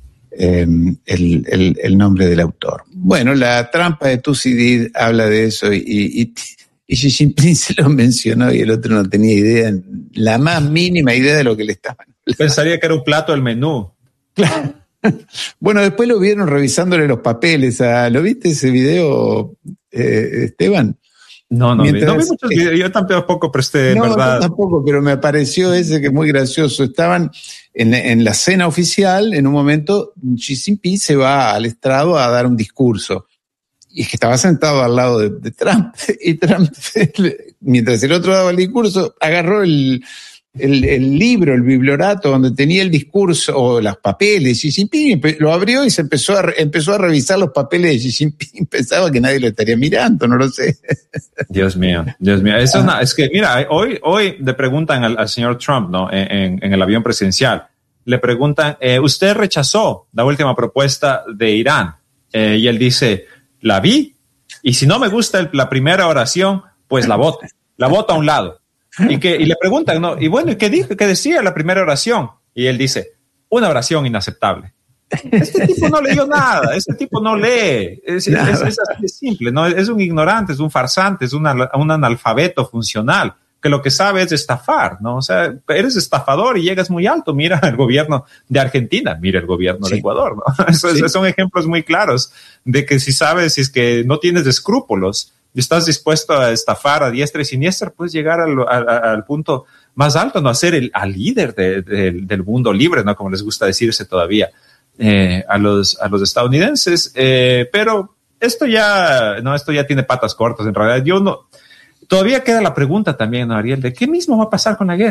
eh, el, el, el nombre del autor. Bueno, la trampa de Thucydide habla de eso y, y, y Xi Jinping se lo mencionó y el otro no tenía idea, la más mínima idea de lo que le estaban hablando. Pensaría que era un plato del menú. Claro. Bueno, después lo vieron revisándole los papeles. ¿Ah? ¿Lo viste ese video, eh, Esteban? No, no, Mientras, vi, no vi muchos videos, yo tampoco presté, no, verdad. No, tampoco, pero me apareció ese que es muy gracioso. Estaban en, en la cena oficial, en un momento Xi Jinping se va al estrado a dar un discurso. Y es que estaba sentado al lado de, de Trump. Y Trump, mientras el otro daba el discurso, agarró el, el, el libro, el bibliorato donde tenía el discurso o los papeles. Xi Jinping lo abrió y se empezó a, empezó a revisar los papeles de Xi Jinping. Pensaba que nadie lo estaría mirando, no lo sé. Dios mío, Dios mío. Es, una, es que, mira, hoy, hoy le preguntan al, al señor Trump, ¿no? En, en, en el avión presidencial, le preguntan, eh, ¿usted rechazó la última propuesta de Irán? Eh, y él dice, la vi, y si no me gusta el, la primera oración, pues la voto, la voto a un lado. Y, que, y le preguntan, ¿no? Y bueno, ¿qué dijo? ¿Qué decía la primera oración? Y él dice, una oración inaceptable. Este tipo no leyó nada, este tipo no lee, es, es, es así de simple, ¿no? Es un ignorante, es un farsante, es una, un analfabeto funcional, que lo que sabe es estafar, ¿no? O sea, eres estafador y llegas muy alto, mira el gobierno de Argentina, mira el gobierno sí. de Ecuador, ¿no? Eso, sí. Son ejemplos muy claros de que si sabes, si es que no tienes escrúpulos y estás dispuesto a estafar a diestra y siniestra, puedes llegar al, al, al punto más alto, ¿no? A ser el al líder de, de, del mundo libre, ¿no? Como les gusta decirse todavía eh, a los, a los estadounidenses. Eh, pero esto ya, no, esto ya tiene patas cortas. En realidad, yo no, todavía queda la pregunta también, ¿no, Ariel? De qué mismo va a pasar con la guerra.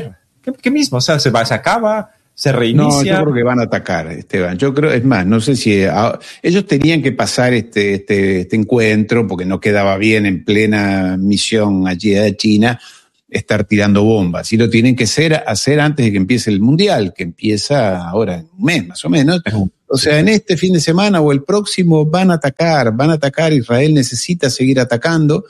¿Qué, qué mismo? O sea, se va, se acaba, se reinicia. No, yo creo que van a atacar, Esteban. Yo creo, es más, no sé si a, ellos tenían que pasar este, este, este encuentro porque no quedaba bien en plena misión allí de China estar tirando bombas. Y lo tienen que hacer, hacer antes de que empiece el Mundial, que empieza ahora en un mes más o menos. O sea, en este fin de semana o el próximo van a atacar, van a atacar. Israel necesita seguir atacando.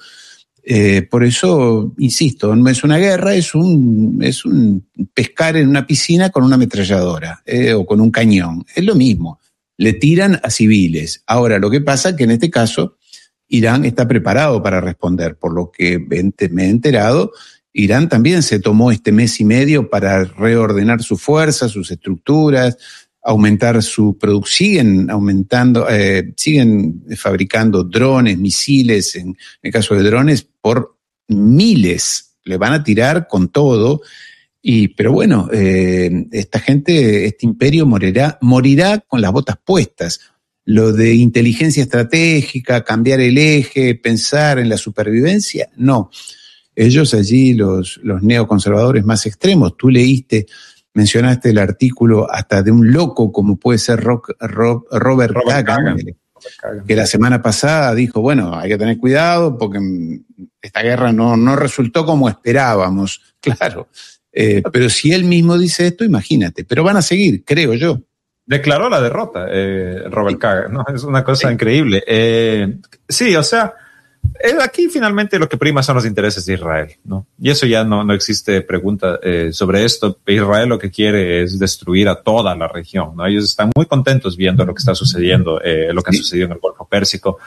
Eh, por eso, insisto, no es una guerra, es un, es un pescar en una piscina con una ametralladora eh, o con un cañón. Es lo mismo. Le tiran a civiles. Ahora, lo que pasa es que en este caso Irán está preparado para responder. Por lo que me he enterado, Irán también se tomó este mes y medio para reordenar sus fuerzas, sus estructuras, aumentar su producción, siguen aumentando, eh, siguen fabricando drones, misiles, en el caso de drones, por miles, le van a tirar con todo, y pero bueno, eh, esta gente, este imperio morirá, morirá con las botas puestas. Lo de inteligencia estratégica, cambiar el eje, pensar en la supervivencia, no. Ellos allí, los, los neoconservadores más extremos, tú leíste, mencionaste el artículo hasta de un loco como puede ser Rock, Rob, Robert, Robert Kagan, Kagan, que la semana pasada dijo, bueno, hay que tener cuidado porque esta guerra no, no resultó como esperábamos, claro. Eh, pero si él mismo dice esto, imagínate, pero van a seguir, creo yo. Declaró la derrota, eh, Robert Kagan, ¿no? Es una cosa sí. increíble. Eh, sí, o sea, aquí finalmente lo que prima son los intereses de Israel, ¿no? Y eso ya no, no existe pregunta eh, sobre esto. Israel lo que quiere es destruir a toda la región, ¿no? Ellos están muy contentos viendo lo que está sucediendo, eh, lo que sí. ha sucedido en el Golfo Pérsico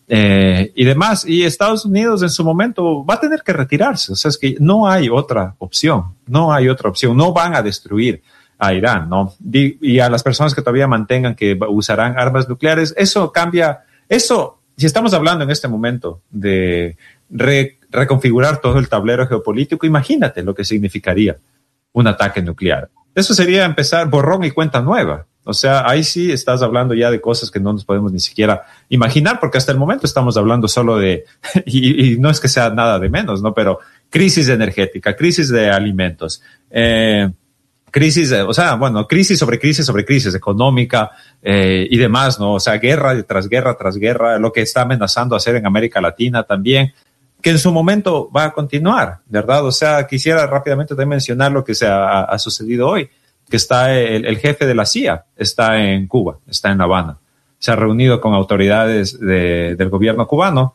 eh, y demás. Y Estados Unidos en su momento va a tener que retirarse. O sea, es que no hay otra opción, no hay otra opción. No van a destruir a Irán, ¿no? Y, y a las personas que todavía mantengan que usarán armas nucleares, eso cambia, eso... Si estamos hablando en este momento de re, reconfigurar todo el tablero geopolítico, imagínate lo que significaría un ataque nuclear. Eso sería empezar borrón y cuenta nueva. O sea, ahí sí estás hablando ya de cosas que no nos podemos ni siquiera imaginar, porque hasta el momento estamos hablando solo de, y, y no es que sea nada de menos, ¿no? Pero crisis energética, crisis de alimentos, eh, crisis, o sea, bueno, crisis sobre crisis sobre crisis económica eh, y demás, ¿no? O sea, guerra tras guerra tras guerra, lo que está amenazando hacer en América Latina también, que en su momento va a continuar, ¿verdad? O sea, quisiera rápidamente también mencionar lo que se ha, ha sucedido hoy, que está el, el jefe de la C I A, está en Cuba, está en La Habana, se ha reunido con autoridades de, del gobierno cubano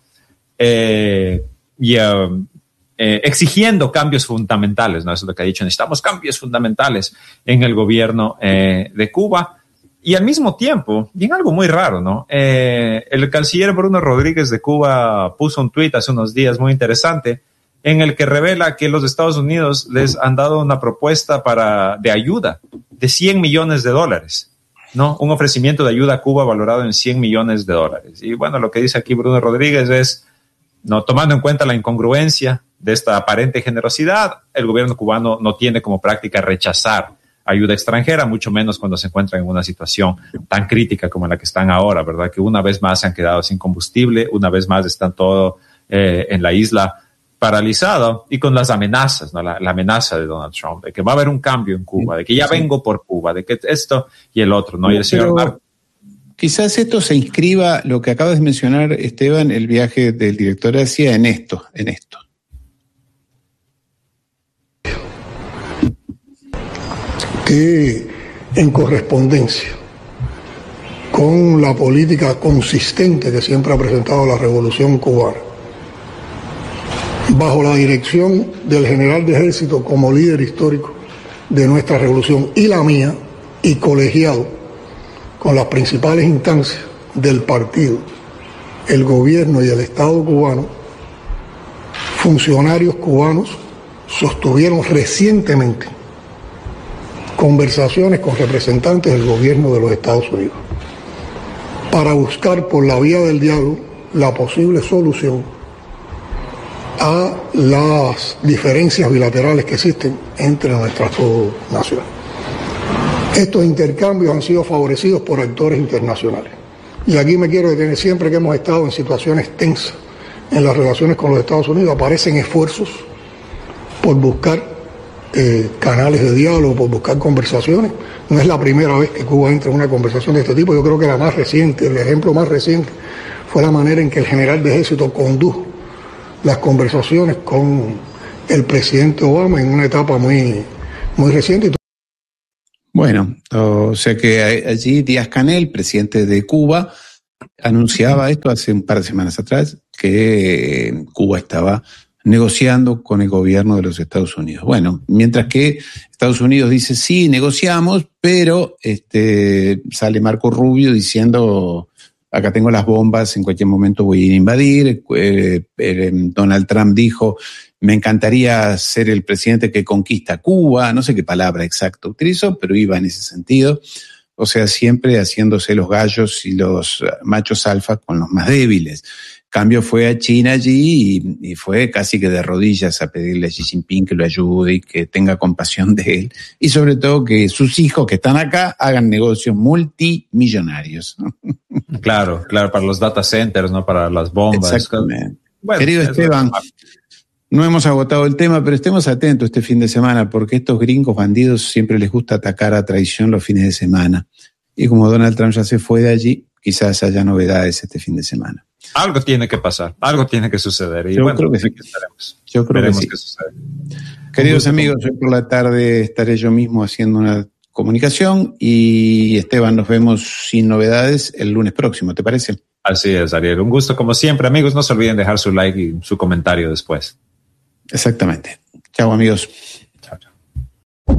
eh, y um, Eh, exigiendo cambios fundamentales, ¿no? Eso es lo que ha dicho, necesitamos cambios fundamentales en el gobierno eh, de Cuba. Y al mismo tiempo, y en algo muy raro, ¿no? Eh, el canciller Bruno Rodríguez de Cuba puso un tuit hace unos días muy interesante en el que revela que los Estados Unidos les han dado una propuesta para, de ayuda de cien millones de dólares, ¿no? Un ofrecimiento de ayuda a Cuba valorado en cien millones de dólares. Y bueno, lo que dice aquí Bruno Rodríguez es, no, tomando en cuenta la incongruencia de esta aparente generosidad, el gobierno cubano no tiene como práctica rechazar ayuda extranjera, mucho menos cuando se encuentran en una situación tan crítica como en la que están ahora, ¿verdad? Que una vez más se han quedado sin combustible, una vez más están todo eh, en la isla paralizado y con las amenazas, ¿no? La, la amenaza de Donald Trump, de que va a haber un cambio en Cuba, de que ya sí. vengo por Cuba, de que esto y el otro, ¿no? Y el señor Mar- Quizás esto se inscriba, lo que acabas de mencionar, Esteban, el viaje del director Asia en esto, en esto. Que en correspondencia con la política consistente que siempre ha presentado la Revolución Cubana, bajo la dirección del general de ejército como líder histórico de nuestra revolución y la mía, y colegiado con las principales instancias del partido, el gobierno y el Estado cubano, funcionarios cubanos sostuvieron recientemente conversaciones con representantes del gobierno de los Estados Unidos para buscar por la vía del diálogo la posible solución a las diferencias bilaterales que existen entre nuestras dos naciones. Estos intercambios han sido favorecidos por actores internacionales. Y aquí me quiero detener, siempre que hemos estado en situaciones tensas en las relaciones con los Estados Unidos, aparecen esfuerzos por buscar eh, canales de diálogo, por buscar conversaciones. No es la primera vez que Cuba entra en una conversación de este tipo. Yo creo que la más reciente, el ejemplo más reciente, fue la manera en que el general de ejército condujo las conversaciones con el presidente Obama en una etapa muy, muy reciente. Bueno, o sea que allí Díaz-Canel, presidente de Cuba, anunciaba esto hace un par de semanas atrás, que Cuba estaba negociando con el gobierno de los Estados Unidos. Bueno, mientras que Estados Unidos dice, sí, negociamos, pero este, sale Marco Rubio diciendo, acá tengo las bombas, en cualquier momento voy a ir a invadir. Eh, eh, Donald Trump dijo, me encantaría ser el presidente que conquista Cuba, no sé qué palabra exacta utilizó, pero iba en ese sentido. O sea, siempre haciéndose los gallos y los machos alfa con los más débiles. Cambio fue a China allí y, y fue casi que de rodillas a pedirle a Xi Jinping que lo ayude y que tenga compasión de él. Y sobre todo que sus hijos que están acá hagan negocios multimillonarios. Claro, claro, para los data centers, no para las bombas. Exactamente. Bueno, querido Esteban, no hemos agotado el tema, pero estemos atentos este fin de semana porque estos gringos bandidos siempre les gusta atacar a traición los fines de semana. Y como Donald Trump ya se fue de allí, quizás haya novedades este fin de semana. Algo tiene que pasar, algo tiene que suceder. Y Yo bueno, creo que sí. Que estaremos. Yo creo Veremos que sí. qué sucede. Queridos amigos, hoy por la tarde estaré yo mismo haciendo una comunicación y Esteban, nos vemos sin novedades el lunes próximo, ¿te parece? Así es, Ariel. Un gusto como siempre, amigos. No se olviden dejar su like y su comentario después. Exactamente. Chao, amigos.